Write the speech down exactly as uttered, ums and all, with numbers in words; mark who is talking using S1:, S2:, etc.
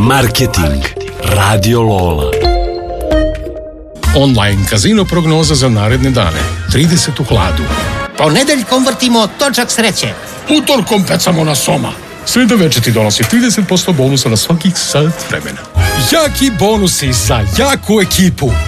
S1: Marketing Radio Lola.
S2: Online kazino prognoza za naredne dane. trideset u hladu.
S3: Ponedeljkom vrtimo točak sreće.
S2: Utorkom pecamo na soma. Sreda večer ti donosi trideset posto bonusa na svakih sat vremena. Jaki bonusi za jaku ekipu.